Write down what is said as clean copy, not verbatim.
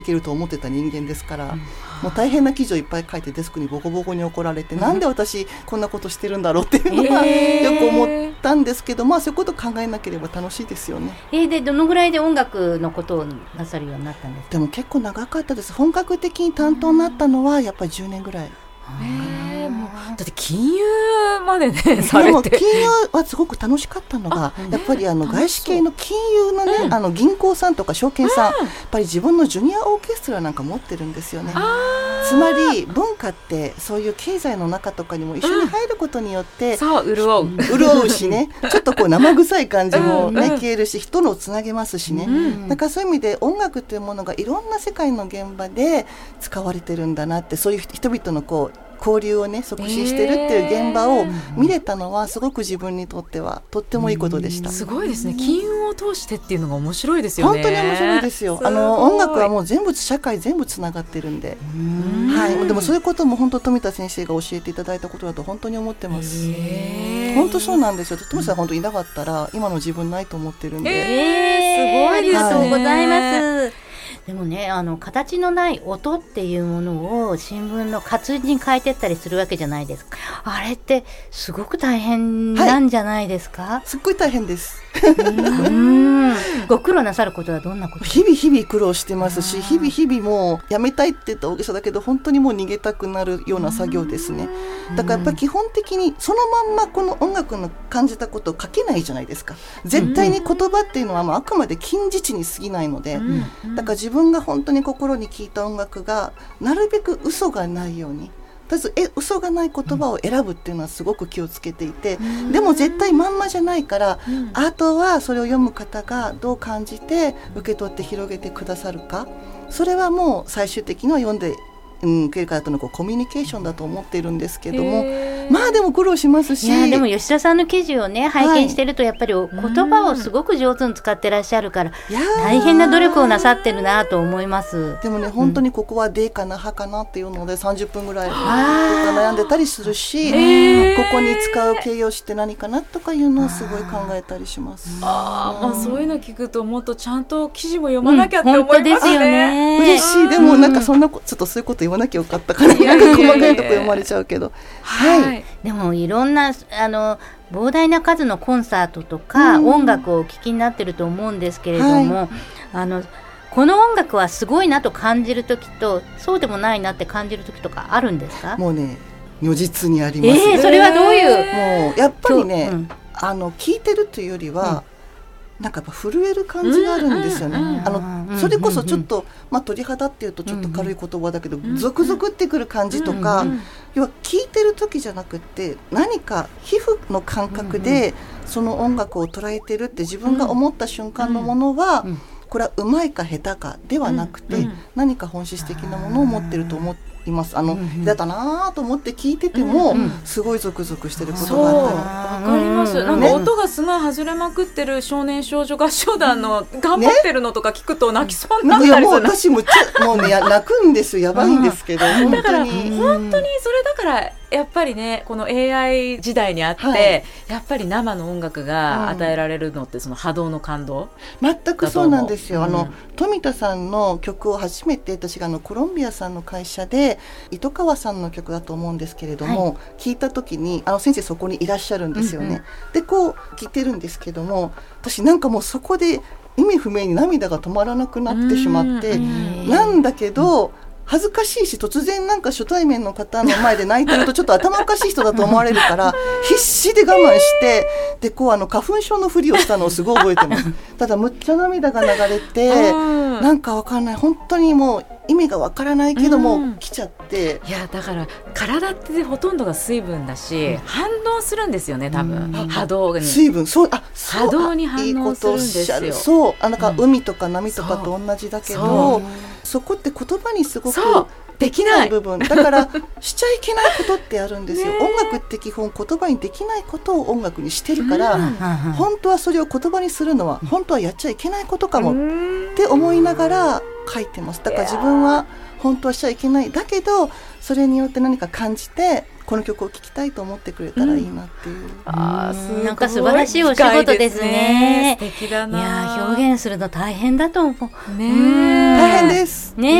けると思ってた人間ですから、もう大変な記事をいっぱい書いてデスクにボコボコに怒られて、なんで私こんなことしてるんだろうっていうのはよく思ったんですけど、そういうことを考えなければ楽しいですよね。 でどのぐらいで音楽のことをなさるようになったんですか？ でも結構長かったです。本格的に担当になったのはやっぱり10年ぐらい。 もうだって金融までねされて。 でも金融はすごく楽しかったのが、やっぱり外資系の金融のね、銀行さんとか証券さん、やっぱり自分のジュニアオーケストラなんか持ってるんですよね。つまり文化ってそういう経済の中とかにも一緒に入ることによって、潤うしね、ちょっとこう生臭い感じもね消えるし、人のをつなげますしね、だからそういう意味で音楽というものがいろんな世界の現場で使われてるんだなって、そういう人々のこう交流をね促進してるっていう現場を見れたのはすごく自分にとってはとってもいいことでした。 すごいですね。金融を通してっていうのが面白いですよね。 本当に面白いですよ。音楽はもう全部社会全部つながってるんで、でもそういうことも本当富田先生が教えていただいたことだと本当に思ってます。本当そうなんですよ。富田さん本当いなかったら今の自分ないと思ってるんで、 すごい、ありがとうございます。でもね、形のない音っていうものを新聞の活字に変えてったりするわけじゃないですか。あれってすごく大変なんじゃないですか？ すっごい大変です。 ご苦労なさることはどんなこと？ 日々苦労してますし、日々もうやめたいって言った大げさだけど本当にもう逃げたくなるような作業ですね。だからやっぱり基本的にそのまんまこの音楽の感じたことを書けないじゃないですか。絶対に言葉っていうのはあくまで近似値に過ぎないので、だから自分が本当に心に聴いた音楽がなるべく嘘がないように、とりあえず嘘がない言葉を選ぶっていうのはすごく気をつけていて、でも絶対まんまじゃないから、あとはそれを読む方がどう感じて受け取って広げてくださるか、それはもう最終的には読んで受ける方とのコミュニケーションだと思っているんですけども、でも苦労しますし、 でも吉田さんの記事をね拝見してると、やっぱり言葉をすごく上手に使ってらっしゃるから、大変な努力をなさってるなと思います。 でもね、本当にここはデかなハかなっていうので30分ぐらいとか悩んでたりするし、ここに使う形容詞って何かなとかいうのをすごい考えたりします。 そういうの聞くともっとちゃんと記事も読まなきゃって思いますね。 本当ですよね。 嬉しい。でもなんかそんなちょっとそういうこと言わなきゃよかったかな、なんか細かいとこ読まれちゃうけど、 でもいろんな膨大な数のコンサートとか音楽をお聴きになってると思うんですけれども、この音楽はすごいなと感じるときとそうでもないなって感じるときとかあるんですか？ もうね、如実にありますね。 それはどういう？ もうやっぱりね、聞いてるというよりは、なんかやっぱ震える感じがあるんですよね。それこそちょっと、鳥肌っていうとちょっと軽い言葉だけど、ゾクゾクってくる感じとか、要は聞いてる時じゃなくって何か皮膚の感覚でその音楽を捉えてるって自分が思った瞬間のものは、これはうまいか下手かではなくて、何か本質的なものを持ってると思います。だったなと思って聞いてても、すごいゾクゾクしてることがあったり。 わかります。なんか音がすごい外れまくってる少年少女合唱団の頑張ってるのとか聞くと泣きそうになったりする。 もう私もうね泣くんですよ。やばいんですけど、 だから本当にそれだからやっぱりね、この AI 時代にあって、やっぱり生の音楽が与えられるのってその波動の感動、 全くそうなんですよ。富田さんの曲を初めて私がコロンビアさんの会社で糸川さんの曲だと思うんですけれども、聞いた時に先生そこにいらっしゃるんですよね。でこう聞いてるんですけども、私なんかもうそこで意味不明に涙が止まらなくなってしまって、なんだけど恥ずかしいし、突然なんか初対面の方の前で泣いてるとちょっと頭おかしい人だと思われるから必死で我慢して、でこう花粉症のふりをしたのをすごい覚えてます。ただむっちゃ涙が流れて、なんかわかんない、本当にもう意味がわからないけども来ちゃって、 いやだから体ってほとんどが水分だし、反応するんですよね、多分波動に。 水分、波動に反応するんですよ。 そう、なんか海とか波とかと同じだけど、そこって言葉にすごくできない部分だからしちゃいけないことってあるんですよ。音楽って基本言葉にできないことを音楽にしてるから、本当はそれを言葉にするのは本当はやっちゃいけないことかもって思いながら書いてます。だから自分は本当はしちゃいけない、だけどそれによって何か感じてこの曲を聴きたいと思ってくれたらいいなっていう、 なんか素晴らしいお仕事ですね。 素敵だな。 いや表現するの大変だと思う。 大変です。